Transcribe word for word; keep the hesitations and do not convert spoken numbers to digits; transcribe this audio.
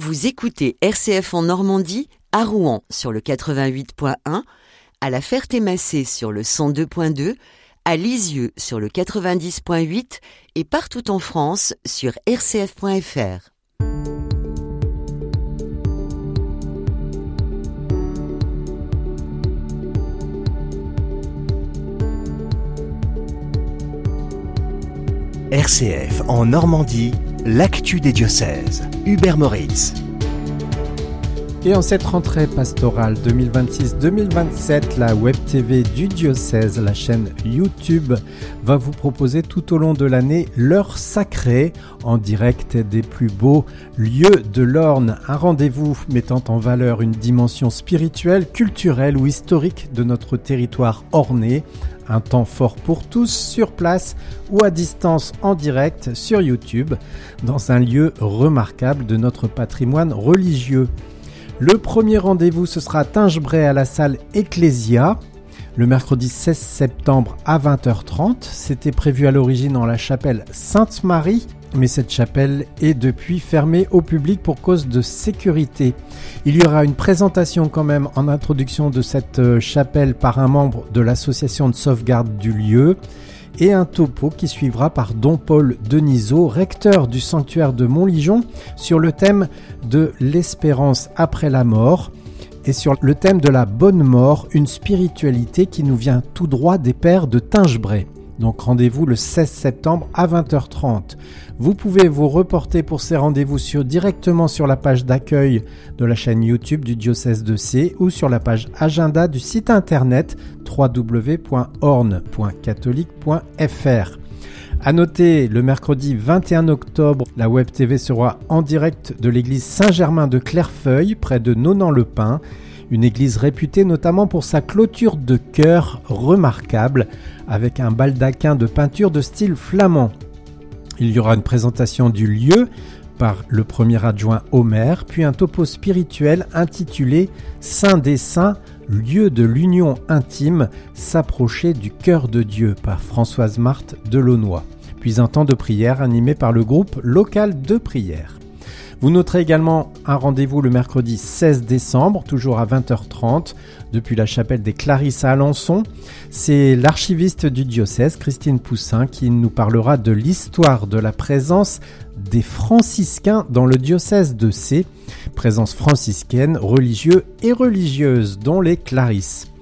Vous écoutez R C F en Normandie, à Rouen sur le quatre-vingt-huit point un, à La Ferté-Macé sur le cent deux point deux, à Lisieux sur le quatre-vingt-dix point huit et partout en France sur r c f point f r. R C F en Normandie, l'actu des diocèses. Hubert Moritz. Et en cette rentrée pastorale deux mille vingt-six deux mille vingt-sept, la Web T V du diocèse, la chaîne YouTube, va vous proposer tout au long de l'année l'heure sacrée en direct des plus beaux lieux de l'Orne. Un rendez-vous mettant en valeur une dimension spirituelle, culturelle ou historique de notre territoire ornais. Un temps fort pour tous, sur place ou à distance en direct sur YouTube, dans un lieu remarquable de notre patrimoine religieux. Le premier rendez-vous, ce sera à Tingebray à la salle Ecclesia, le mercredi seize septembre à vingt heures trente. C'était prévu à l'origine dans la chapelle Sainte-Marie, mais cette chapelle est depuis fermée au public pour cause de sécurité. Il y aura une présentation quand même en introduction de cette chapelle par un membre de l'association de sauvegarde du lieu et un topo qui suivra par Don Paul Denisot, recteur du sanctuaire de Montligeon, sur le thème de l'espérance après la mort et sur le thème de la bonne mort, une spiritualité qui nous vient tout droit des pères de Tingebray. Donc rendez-vous le seize septembre à vingt heures trente. Vous pouvez vous reporter pour ces rendez-vous sur, directement sur la page d'accueil de la chaîne YouTube du diocèse de Sées ou sur la page agenda du site internet w w w point orne point catholique point f r. À noter, le mercredi vingt et un octobre, la Web T V sera en direct de l'église Saint-Germain de Clairefeuille, près de Nonant-le-Pin. Une église réputée notamment pour sa clôture de chœur remarquable, avec un baldaquin de peinture de style flamand. Il y aura une présentation du lieu par le premier adjoint au maire, puis un topo spirituel intitulé « Saint des Saints, lieu de l'union intime, s'approcher du cœur de Dieu » par Françoise Marthe Delaunoy, puis un temps de prière animé par le groupe local de prière. Vous noterez également un rendez-vous le mercredi seize décembre, toujours à vingt heures trente, depuis la chapelle des Clarisses à Alençon. C'est l'archiviste du diocèse, Christine Poussin, qui nous parlera de l'histoire de la présence des franciscains dans le diocèse de Sées, présence franciscaine, religieux et religieuse, dont les Clarisses.